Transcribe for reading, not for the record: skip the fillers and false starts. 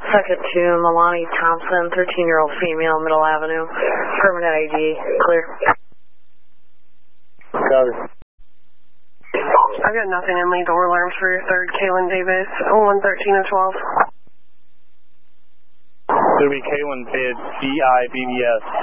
Second to Milani Thompson, 13-year-old female, Middle Avenue. Permanent ID, clear. Copy. I've got nothing in lead door alarms for your third, Kaylin Davis, 113 and 12. It'll be Kaylin Bid, BIBBS.